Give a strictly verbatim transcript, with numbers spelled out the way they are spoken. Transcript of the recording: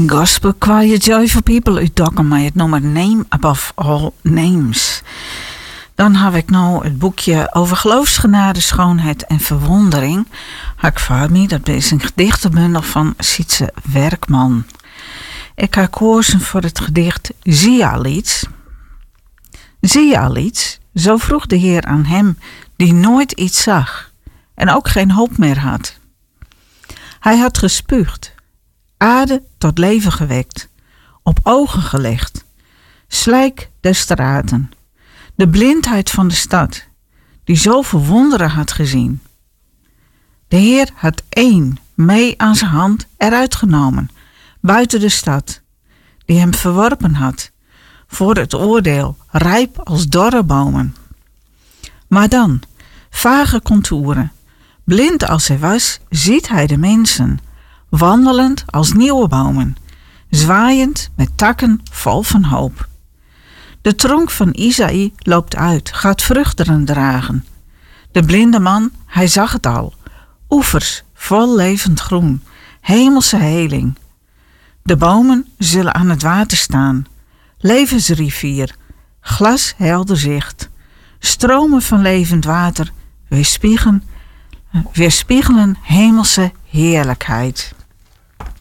Gospel Quiet Joyful People uit Dokkum met het nummer Name Above All Names. Dan heb ik nou het boekje over geloofsgenade, schoonheid en verwondering. Heb ik voor me, dat is een gedichtenbundel van Sietse Werkman. Ik heb gekozen voor het gedicht Zie je al iets? Zie je al iets? Zo vroeg de Heer aan hem die nooit iets zag en ook geen hoop meer had. Hij had gespuugd, aarde tot leven gewekt, op ogen gelegd, slijk der straten, de blindheid van de stad, die zoveel wonderen had gezien. De Heer had één mee aan zijn hand eruit genomen, buiten de stad, die hem verworpen had, voor het oordeel, rijp als dorre bomen. Maar dan, vage contouren, blind als hij was, ziet hij de mensen, wandelend als nieuwe bomen, zwaaiend met takken vol van hoop. De tronk van Isaïe loopt uit, gaat vruchten dragen. De blinde man, hij zag het al, oevers vol levend groen, hemelse heling. De bomen zullen aan het water staan, levensrivier, glashelder zicht, stromen van levend water, weerspiegelen, weerspiegelen hemelse heerlijkheid.